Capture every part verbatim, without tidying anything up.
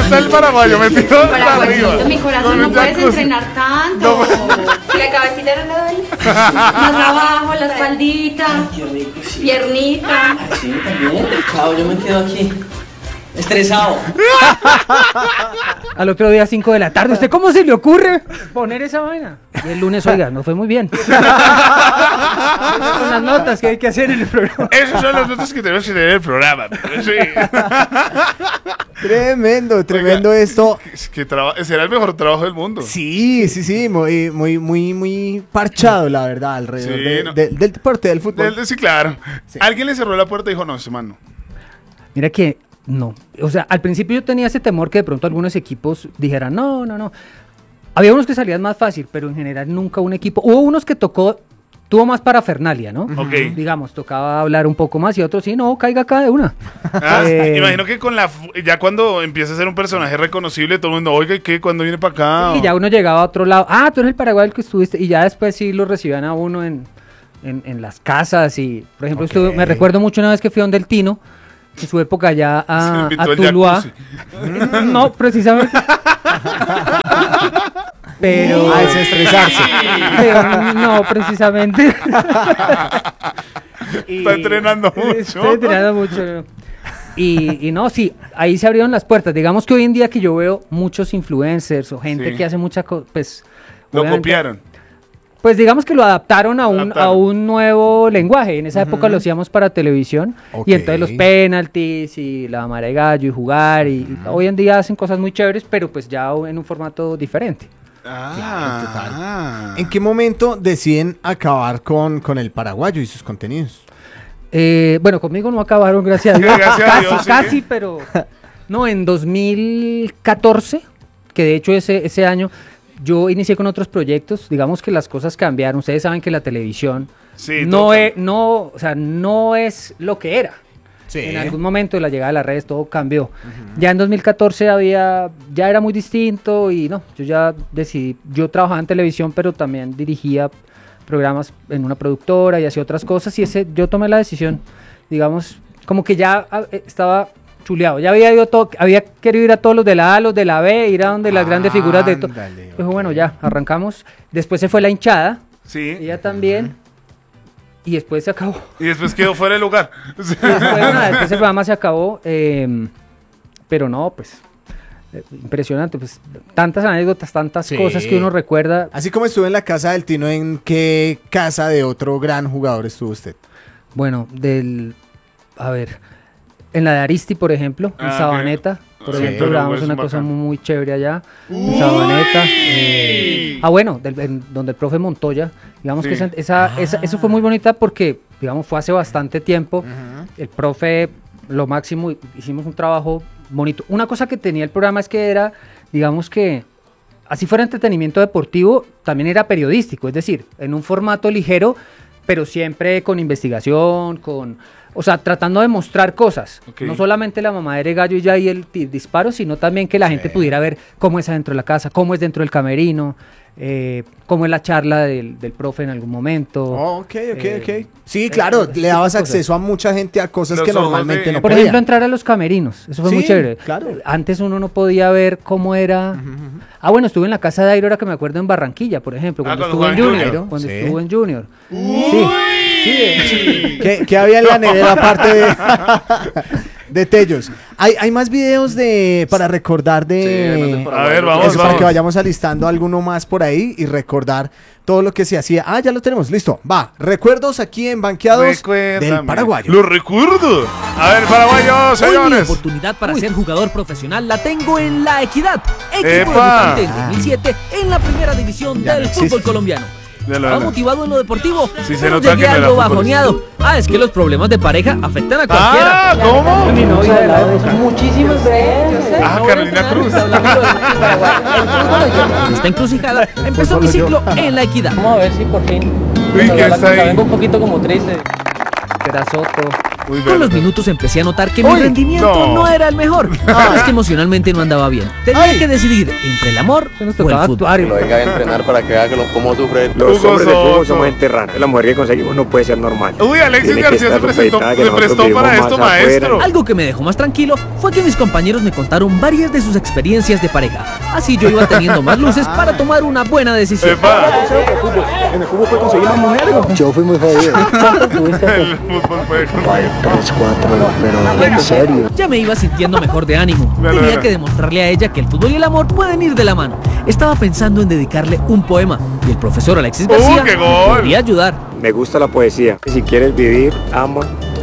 está el paraguayo metido hasta arriba. Mi corazón, no puedes entrenar tanto. Si la cabecita no le doy. Más abajo, la espaldita. Qué rico, sí. Piernita. Ah, sí, también. Chao, yo me quedo aquí. Estresado. Al otro día, cinco de la tarde, ¿usted cómo se le ocurre poner esa vaina? Y el lunes, oiga, no fue muy bien. Con las notas que hay que hacer en el programa. Esas son las notas que tenemos que tener en el programa. Sí. Tremendo, tremendo Oiga, esto. Que traba- será el mejor trabajo del mundo. Sí, sí, sí, muy, muy, muy, muy parchado, la verdad, alrededor Sí, de- no. de- del deporte, del fútbol. Del- sí, claro. Sí. Alguien le cerró la puerta y dijo, no, ese man no. Mira que no. O sea, al principio yo tenía ese temor que de pronto algunos equipos dijeran, no, no, no. Había unos que salían más fácil, pero en general nunca un equipo. Hubo unos que tocó, tuvo más parafernalia, ¿no? Ok. Digamos, tocaba hablar un poco más y otros, sí, no, caiga acá de una. Ah, Eh, imagino que con la fu- ya cuando empieza a ser un personaje reconocible, todo el mundo, oiga, ¿y qué? ¿Cuándo viene para acá? Y ya uno llegaba a otro lado. Ah, tú eres el Paraguay el que estuviste. Y ya después sí lo recibían a uno en, en, en las casas. Y, por ejemplo, Ok. estuve- me recuerdo mucho una vez que fui donde el Tino, en su época ya Se a, invitó a el Tuluá. jacuzzi. No, precisamente. Pero. A desestresarse. pero no, precisamente. Y- Está entrenando mucho. Está entrenando mucho. Y, y no, sí, ahí se abrieron las puertas. Digamos que hoy en día que yo veo muchos influencers o gente Sí. que hace muchas cosas, pues... Lo obviamente- copiaron. Pues digamos que lo adaptaron a un, Adaptaron. a un nuevo lenguaje. En esa época lo hacíamos para televisión. Ok. Y entonces los penaltis y la mara de gallo y jugar. Y, y hoy en día hacen cosas muy chéveres, pero pues ya en un formato diferente. Ah, ¿En qué momento deciden acabar con, con el paraguayo y sus contenidos? Eh, bueno, conmigo no acabaron, gracias a Dios. Gracias a casi, Dios, sí. casi, pero... No, en dos mil catorce, que de hecho ese, ese año yo inicié con otros proyectos. Digamos que las cosas cambiaron. Ustedes saben que la televisión Sí, no, total. es, no, o sea, no es lo que era. Sí. En algún momento de la llegada de las redes todo cambió. Ya en dos mil catorce había, ya era muy distinto y no, yo ya decidí, yo trabajaba en televisión pero también dirigía programas en una productora y hacía otras cosas y ese, yo tomé la decisión, digamos, como que ya ah, eh, estaba chuleado, ya había ido todo, había querido ir a todos los de la A, los de la B, ir a donde las grandes figuras de todo. Ándale, Dijo, ok. bueno, ya, arrancamos. Después se fue la hinchada, Sí. ella también, y después se acabó. Y después quedó fuera de lugar. Después, nada, después el programa se acabó, eh, pero no, pues, eh, impresionante, pues, tantas anécdotas, tantas Sí. cosas que uno recuerda. Así como estuve en la casa del Tino, ¿en qué casa de otro gran jugador estuvo usted? Bueno, del, a ver, en la de Aristi, por ejemplo, en Ah, ok. Sabaneta, por Sí, ejemplo, pero grabamos es una bacán. cosa muy, muy chévere allá, en Sabaneta. eh, ah, bueno, del- en- donde el profe Montoya, digamos Sí. que esa, esa, esa- eso fue muy bonita porque, digamos, fue hace bastante tiempo. El profe, lo máximo, hicimos un trabajo bonito. Una cosa que tenía el programa es que era, digamos que, así fuera entretenimiento deportivo, también era periodístico, es decir, en un formato ligero, pero siempre con investigación, con, o sea, tratando de mostrar cosas. Ok. No solamente la mamadera de gallo y ya y el ti- disparo, sino también que la gente pudiera ver cómo es adentro de la casa, cómo es dentro del camerino, eh, cómo es la charla del, del profe en algún momento. Oh, ok, ok, Eh, ok. Sí, claro, ese le tipo dabas de cosas. acceso a mucha gente a cosas Los que ojos normalmente de- no Por podía. ejemplo, entrar a los camerinos, eso fue muy Sí, chévere. claro. Antes uno no podía ver cómo era. Ah, bueno, estuve en la casa de Airo, ahora que me acuerdo, en Barranquilla, por ejemplo, Ah, cuando cuando estuvo en jugaba en Junior. Junior. Cuando Sí. estuvo en Junior. Sí, sí, eh, ¿Qué, qué había en la nevera aparte de, de Tellos? ¿Hay, hay más videos de para recordar de... Sí, además del A Paraguay. ver, vamos, Eso, para vamos. que vayamos alistando alguno más por ahí y recordar todo lo que se hacía. Ah, ya lo tenemos, listo. Va, recuerdos aquí en Banqueados Recuérdame. del paraguayo. Lo recuerdo. A ver, paraguayo, Hoy mi señores. oportunidad para ser jugador profesional la tengo en La Equidad, equipo ¡Epa! debutante en dos mil siete en la primera división Ya no del existe. fútbol colombiano. Ya lo- Estaba motivado en lo deportivo, Sí, se pero nota llegué que no era algo futbolista. bajoneado. Ah, es que los problemas de pareja afectan a cualquiera. Ah, ¿cómo? mi novia de la época. Muchísimas veces. Ah, Carolina Cruz. En esta encrucijada empezó mi ciclo en La Equidad. Vamos a ver si por fin. Uy, ¿qué está ahí? Vengo un poquito como triste. Era Soto. Uy, Con los verdad. minutos empecé a notar que mi Uy, rendimiento no. no. era el mejor. Es que emocionalmente no andaba bien. Tenía Ay. que decidir entre el amor Nos o el tocaba fútbol. actuar. y- venga a entrenar para que vea que los cómo sufre. Los Hugo hombres del Soto. fútbol somos gente rara. La mujer que conseguimos no puede ser normal. Uy, Alexis Tiene que García se estar presentó, supeditada, que se nosotros prestó para vivimos esto, más afuera. maestro. Algo que me dejó más tranquilo fue que mis compañeros me contaron varias de sus experiencias de pareja. Así yo iba teniendo más luces para tomar una buena decisión. Epa, En el fútbol puede conseguir más mujeres. Yo fui muy jodido. ¿Cuánto tuviste? el fútbol puede conseguir. Tres, cuatro, pero en serio. Ya me iba sintiendo mejor de ánimo. Claro, Tenía claro. que demostrarle a ella que el fútbol y el amor pueden ir de la mano. Estaba pensando en dedicarle un poema y el profesor Alexis ¡Uh, García qué gol! podría ayudar. Me gusta la poesía. Si quieres vivir, ama.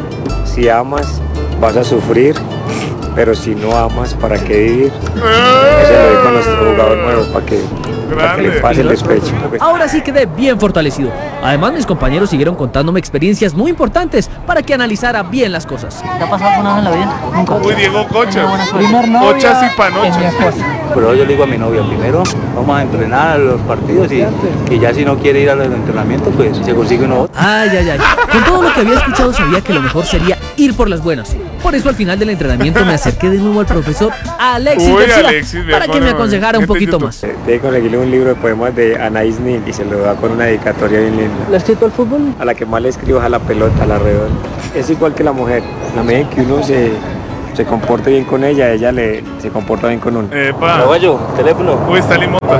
Si amas, vas a sufrir. Pero si no amas, ¿para qué vivir? Ese lo dijo a nuestro jugador nuevo, para que, para que le Grande. pase el despecho. Ahora sí quedé bien fortalecido. Además, mis compañeros siguieron contándome experiencias muy importantes para que analizara bien las cosas. ¿Te ha pasado alguna vez en la vida? Nunca. Uy, Diego Cocha. Primer novia Cochas y es mi panochas. esposa. Pero yo le digo a mi novia, primero vamos a entrenar a los partidos y, y ya si no quiere ir a los entrenamientos, pues se consigue uno otro. Ay, ay, ay. Con todo lo que había escuchado sabía que lo mejor sería ir por las buenas. Por eso al final del entrenamiento me acerqué de nuevo al profesor Alexis Uy, García Alexis, vea para que cómo- me aconsejara un gente en poquito YouTube. más. Tiene que conseguirle un libro de poemas de Anaís Nin y se lo da con una dedicatoria bien linda. ¿Le has escrito al fútbol? A la que más le escribo es a la pelota, a la redonda. Es igual que la mujer. La medida en que uno se, se comporte bien con ella, ella le, se comporta bien con uno. Epa. Paraguayo, teléfono. Uy, está limota.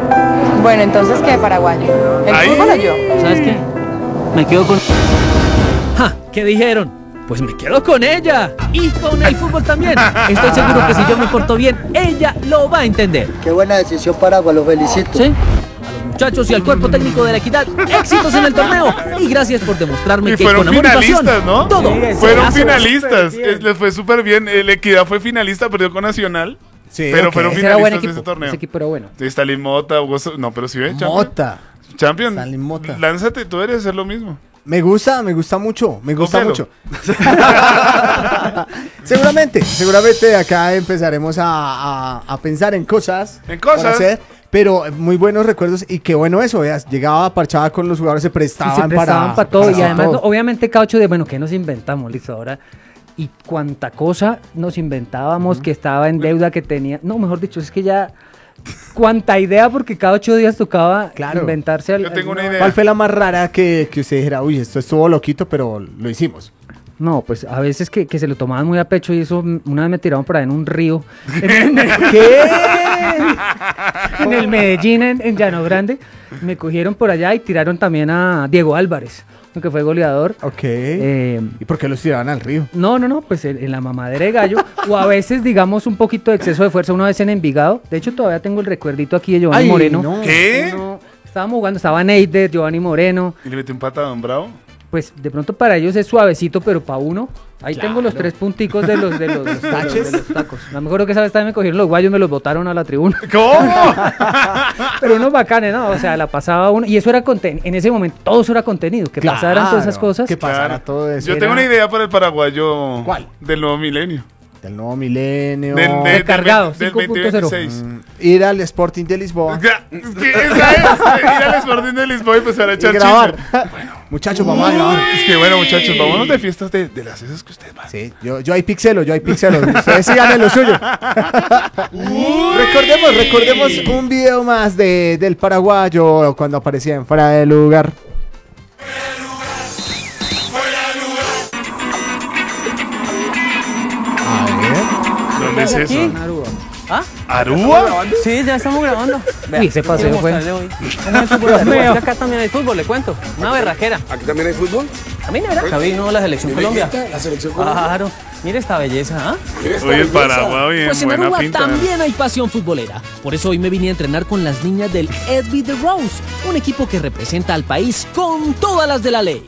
Bueno, entonces, ¿qué, paraguayo? ¿El Ahí. fútbol o yo? ¿Sabes qué? Me quedo con... ¡Ja! ¿Qué dijeron? Pues me quedo con ella y con el fútbol también. Estoy seguro que si yo me porto bien, ella lo va a entender. Qué buena decisión, Paraguay, lo felicito. ¿Sí? A los muchachos y al cuerpo técnico de la Equidad, éxitos en el torneo y gracias por demostrarme Y que fueron con amor y pasión, finalistas, ¿no? todo se Fueron hace. finalistas. Es- Les fue súper bien. El Equidad fue finalista, perdió con Nacional. Sí, Pero ok. fueron Ese era buen finalistas de equipo. ese torneo. Ese equipo era bueno. Sí, Stalin Mota, Hugo So- No, pero si ve, Champion. Mota. Champion, Stalin Mota. lánzate, tú deberes hacer lo mismo. Me gusta, me gusta mucho, me gusta Cópialo. mucho. seguramente, seguramente acá empezaremos a, a- a pensar en cosas. En cosas. para hacer, pero muy buenos recuerdos y qué bueno eso, veas, llegaba parchada con los jugadores, se Y prestaban, se prestaban para todo. para Y además, todo. no, obviamente, Caucho, de bueno, ¿qué nos inventamos? Listo, ahora. Y cuánta cosa nos inventábamos que estaba en deuda, que tenía. No, mejor dicho, es que ya. Cuánta idea, porque cada ocho días tocaba Claro. inventarse. al- Yo tengo una alguna- idea. ¿Cuál fue la más rara que, que usted dijera, uy, esto estuvo loquito, pero lo hicimos? No, pues a veces que, que se lo tomaban muy a pecho y eso, mm, una vez me tiraron por ahí en un río. En, en- ¿Qué? en el Medellín, en, en Llano Grande. Me cogieron por allá y tiraron también a Diego Álvarez, que fue goleador. Ok. Eh, ¿Y por qué los tiraban al río? No, no, no, pues en, en la mamadera de gallo, o a veces, digamos, un poquito de exceso de fuerza, una vez en Envigado. De hecho, todavía tengo el recuerdito aquí de Giovanni Ay, Moreno. no. ¿Qué? Uno- estábamos jugando, estaba Neider, Giovanni Moreno. Y le metió un patadón bravo. Pues de pronto para ellos es suavecito, pero para uno, ahí tengo los tres punticos de los, de los, de los- de los- ¿Taches? de los tacos. A lo mejor que esa vez también me cogieron los guayos, me los botaron a la tribuna. ¿Cómo? Pero unos bacanes, ¿no? O sea, la pasaba uno. Y eso era contenido. En ese momento todo eso era contenido. Que pasaran todas esas Claro, cosas. Que pasara Claro. todo eso. Yo tengo una idea para el paraguayo. ¿Cuál? Del nuevo milenio. Del nuevo milenio. Del, de- Recargado, del, cinco punto cero. veinte veintiséis. Mm, ir al Sporting de Lisboa. Ya, es que esa es, ir al Sporting de Lisboa y empezar a Y echar grabar. chisme. Muchachos, vamos a grabar. Es que bueno, muchachos, vámonos de fiestas de, de las esas que ustedes van. Sí, yo, yo hay pixelo, yo hay pixelo. Ustedes sigan en lo suyo. recordemos, recordemos un video más de, del paraguayo cuando aparecía en Fuera de Lugar. A ver. ¿Dónde es eso? ¿Ah? ¿Aruba? Sí, ya estamos grabando. Uy, ese paseo quiero fue- mostrarle hoy. ¿Cómo es el fútbol de Aruba? Es que acá también hay fútbol, le cuento. Una berraquera. ¿Aquí también hay fútbol? A mí no era. Acá vino la selección Colombia. La selección Claro. Mire esta belleza, ¿ah? Oye, el Paraguay, bien, Pues en buena Aruba pinta. también hay pasión futbolera. Por eso hoy me vine a entrenar con las niñas del S B The Rose, un equipo que representa al país con todas las de la ley.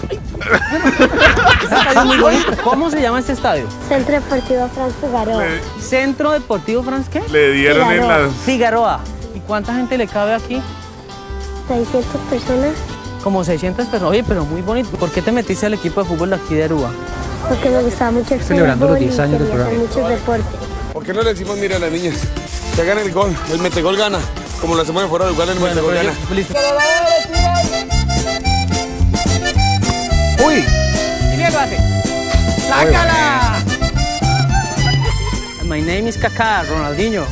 Este estadio es muy bonito. ¿Cómo se llama este estadio? Centro Deportivo Franz Figueroa. Le, Centro Deportivo Franz, ¿qué? le dieron en Figueroa. las... Figueroa. ¿Y cuánta gente le cabe aquí? seiscientas personas. Como seiscientas personas. Oye, pero muy bonito. ¿Por qué te metiste al equipo de fútbol de aquí de Aruba? Porque me gustaba mucho el Celebrando los fútbol diez y años del quería hacer programa. muchos deportes. ¿Por qué no le decimos, mira a las niñas, que hagan el gol? El metegol gana. Como lo hacemos de fuera de lugar, el metegol pero gana. yo- listo. Uy, ¿Y quién lo hace? ¡Sácala! My name is Kaká, Ronaldinho.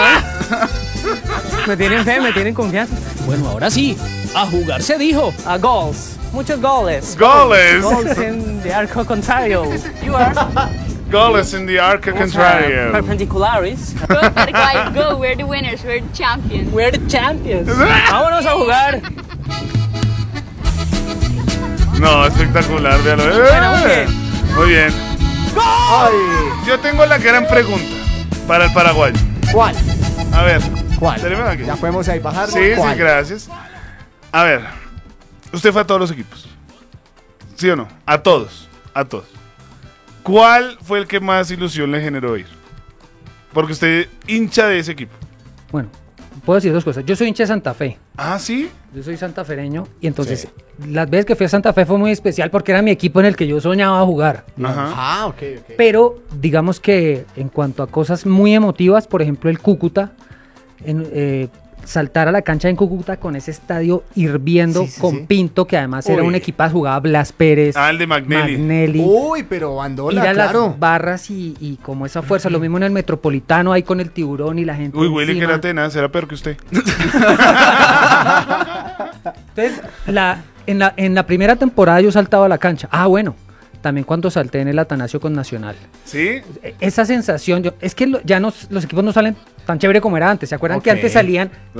Me tienen fe, me tienen confianza. Bueno, ahora sí, a jugar se dijo. A goals. Muchos goles. Goles. Goals en the arco contrario. You are. Goles in the arco contrario. Perpendiculares. Go, Paraguay, go. We're the winners. We're the champions. We're the champions. Vámonos a jugar. No, espectacular, véalo. Bueno, muy bien. Muy bien. Ay, Yo tengo la gran pregunta para el paraguayo. ¿cuál? A ver. ¿Cuál? Tenemos aquí. Ya podemos ahí bajar. Sí, ¿Cuál? sí, gracias. A ver, usted fue a todos los equipos. ¿Sí o no? A todos, a todos. ¿Cuál fue el que más ilusión le generó ir? Porque usted hincha de ese equipo. Bueno, puedo decir dos cosas. Yo soy hincha de Santa Fe. Ah, ¿sí? Yo soy santafereño y entonces las veces que fui a Santa Fe fue muy especial porque era mi equipo en el que yo soñaba jugar. Ajá. Ah, ok, ok. Pero digamos que en cuanto a cosas muy emotivas, por ejemplo el Cúcuta, en, eh, saltar a la cancha en Cúcuta con ese estadio hirviendo Sí, sí, con sí. Pinto, que además era Uy. un equipazo, jugaba Blas Pérez, Ah, el de Magnelli. Magnelli. Uy, pero Bandola, Ir a claro. las barras y, y como esa fuerza, lo mismo en el Metropolitano ahí con el tiburón y la gente Uy, Willy, que encima. era tenaz, era peor que usted. Entonces, la, en, la, en la primera temporada yo saltaba a la cancha. Ah, bueno, también cuando salté en el Atanasio con Nacional. ¿Sí? E- Esa sensación, yo, es que lo- ya no, los equipos no salen tan chévere como era antes. ¿Se acuerdan que Ok. antes salían